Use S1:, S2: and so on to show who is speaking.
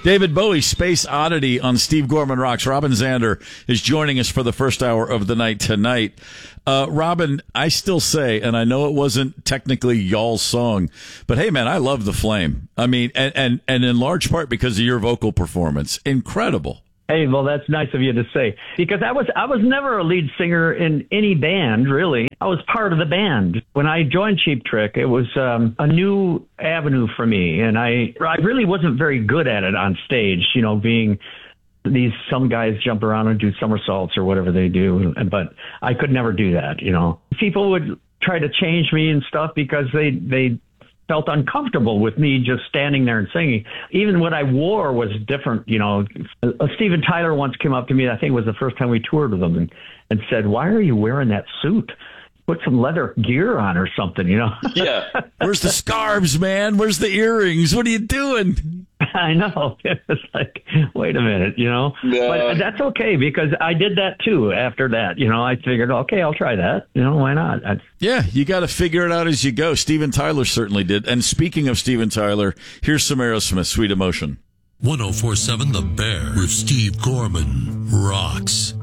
S1: David Bowie, Space Oddity on Steve Gorman Rocks. Robin Zander is joining us for the first hour of the night tonight. Robin, I still say, and I know it wasn't technically y'all's song, but hey, man, I love The Flame. I mean, and in large part because of your vocal performance. Incredible.
S2: Hey, well, that's nice of you to say, because I was never a lead singer in any band, really. I was part of the band. When I joined Cheap Trick, it was a new avenue for me, and I really wasn't very good at it on stage, you know, being some guys jump around and do somersaults or whatever they do, but I could never do that, you know. People would try to change me and stuff because they felt uncomfortable with me just standing there and singing. Even what I wore was different, you know. Steven Tyler once came up to me, I think it was the first time we toured with him, and said, "Why are you wearing that suit? Put some leather gear on or something, you know."
S3: Yeah.
S1: Where's the scarves, man? Where's the earrings? What are you doing?
S2: I know. It's like, wait a minute, you know. But that's okay, because I did that too after that. You know, I figured, okay, I'll try that. You know, why not?
S1: Yeah, you got to figure it out as you go. Steven Tyler certainly did. And speaking of Steven Tyler, here's some Aerosmith, Sweet Emotion.
S4: 104.7 The Bear with Steve Gorman rocks.